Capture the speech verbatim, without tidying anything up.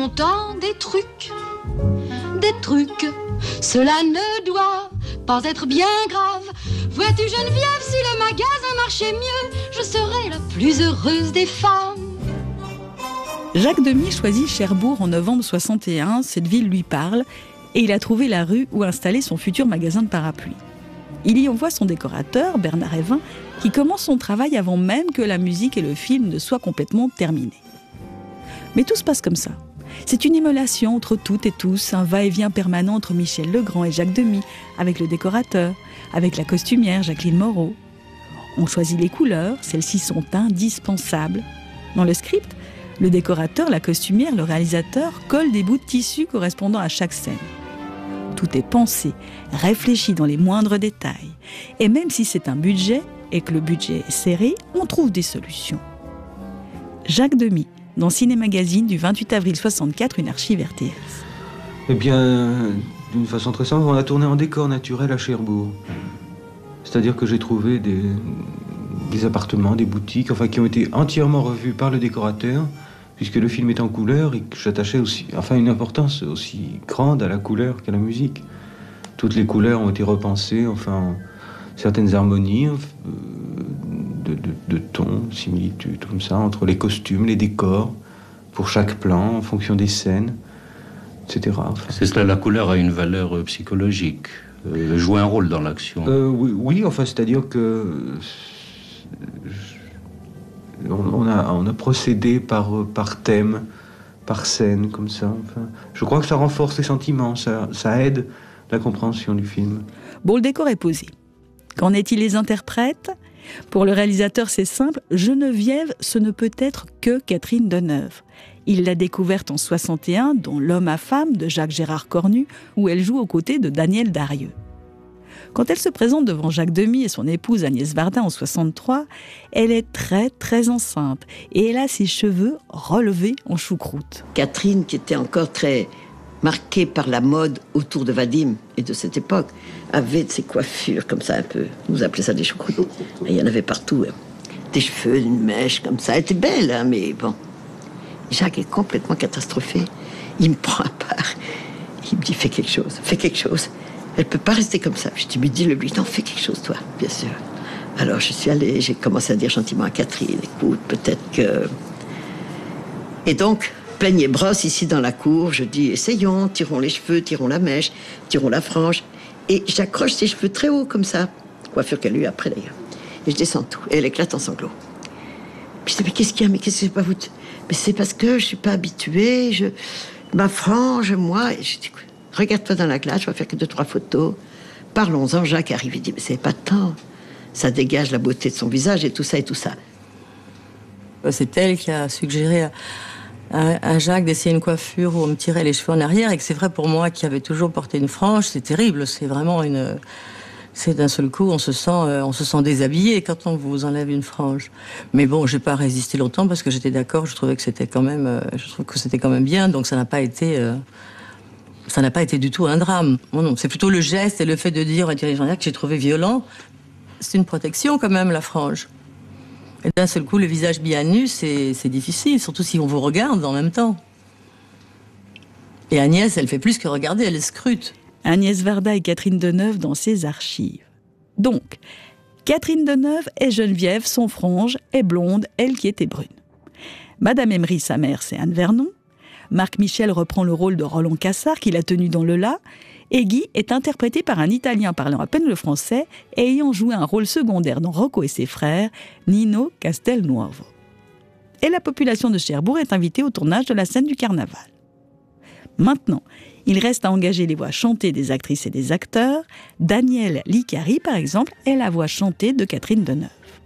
mon temps des trucs, des trucs. Cela ne doit pas être bien grave. Vois-tu Geneviève, si le magasin marchait mieux, je serais la plus heureuse des femmes. Jacques Demy choisit Cherbourg en novembre soixante et un, cette ville lui parle, et il a trouvé la rue où installer son futur magasin de parapluies. Il y envoie son décorateur, Bernard Évin, qui commence son travail avant même que la musique et le film ne soient complètement terminés. Mais tout se passe comme ça. C'est une immolation entre toutes et tous, un va-et-vient permanent entre Michel Legrand et Jacques Demy, avec le décorateur, avec la costumière Jacqueline Moreau. On choisit les couleurs, celles-ci sont indispensables. Dans le script, le décorateur, la costumière, le réalisateur collent des bouts de tissu correspondant à chaque scène. Tout est pensé, réfléchi dans les moindres détails. Et même si c'est un budget, et que le budget est serré, on trouve des solutions. Jacques Demy, dans Ciné Magazine du vingt-huit avril soixante-quatre, une archive R T S. Eh bien, d'une façon très simple, on a tourné en décor naturel à Cherbourg. C'est-à-dire que j'ai trouvé des, des appartements, des boutiques, enfin qui ont été entièrement revus par le décorateur, puisque le film est en couleur et que j'attachais aussi, enfin une importance aussi grande à la couleur qu'à la musique. Toutes les couleurs ont été repensées, enfin certaines harmonies euh, de, de, de tons, de similitudes, comme ça, entre les costumes, les décors, pour chaque plan, en fonction des scènes, et cetera. Enfin, c'est cela, la couleur a une valeur euh, psychologique, euh, joue un rôle dans l'action. Euh, oui, oui, enfin, c'est-à-dire que on, on, a, on a procédé par, par thème, par scène, comme ça. Enfin, je crois que ça renforce les sentiments, ça, ça aide la compréhension du film. Bon, le décor est posé. Qu'en est-il des interprètes ? Pour le réalisateur, c'est simple, Geneviève, ce ne peut être que Catherine Deneuve. Il l'a découverte en soixante et un dans L'homme à femme de Jacques-Gérard Cornu, où elle joue aux côtés de Daniel Darieux. Quand elle se présente devant Jacques Demy et son épouse Agnès Varda en soixante-trois, elle est très très enceinte et elle a ses cheveux relevés en choucroute. Catherine, qui était encore très marquée par la mode autour de Vadim et de cette époque, avait de ses coiffures comme ça un peu, vous appelez ça des choucroutes, il y en avait partout, hein. Des cheveux, une mèche comme ça, elle était belle, hein, mais bon. Jacques est complètement catastrophé, il me prend à part, il me dit fais quelque chose, fais quelque chose. Elle peut pas rester comme ça. Je dis, mais dis-le lui, non, fais quelque chose, toi, bien sûr. Alors, je suis allée, j'ai commencé à dire gentiment à Catherine, écoute, peut-être que... Et donc, peigne et brosse ici dans la cour, je dis, essayons, tirons les cheveux, tirons la mèche, tirons la frange, et j'accroche ses cheveux très haut, comme ça. Coiffure qu'elle a eu après, d'ailleurs. Et je descends tout, et elle éclate en sanglots. Puis je dis, mais qu'est-ce qu'il y a, mais qu'est-ce que c'est pas vous... Mais c'est parce que je suis pas habituée, je... Ma frange, moi... Et je dis, regarde-toi dans la glace, je vais faire que deux, trois photos. Parlons-en. Jacques arrive, il dit, mais c'est pas de temps. Ça dégage la beauté de son visage et tout ça et tout ça. C'est elle qui a suggéré à, à, à Jacques d'essayer une coiffure où on me tirait les cheveux en arrière. Et que c'est vrai pour moi qui avait toujours porté une frange, c'est terrible. C'est vraiment une... C'est d'un seul coup, on se sent, euh, on se sent déshabillé quand on vous enlève une frange. Mais bon, j'ai pas résisté longtemps parce que j'étais d'accord. Je trouvais que c'était quand même, euh, je trouve que c'était quand même bien. Donc ça n'a pas été... Euh, Ça n'a pas été du tout un drame. Non, non, c'est plutôt le geste et le fait de dire à Thierry Jean-Jacques que j'ai trouvé violent. C'est une protection quand même, la frange. Et d'un seul coup, le visage bien nu, c'est, c'est difficile, surtout si on vous regarde en même temps. Et Agnès, elle fait plus que regarder, elle scrute. Agnès Varda et Catherine Deneuve dans ses archives. Donc, Catherine Deneuve et Geneviève sont franges et blondes, elle qui était brune. Madame Emery, sa mère, c'est Anne Vernon. Marc Michel reprend le rôle de Roland Cassard, qu'il a tenu dans Le La, et Guy est interprété par un Italien parlant à peine le français et ayant joué un rôle secondaire dans Rocco et ses frères, Nino Castelnuovo. Et la population de Cherbourg est invitée au tournage de la scène du carnaval. Maintenant, il reste à engager les voix chantées des actrices et des acteurs. Daniel Licari, par exemple, est la voix chantée de Catherine Deneuve.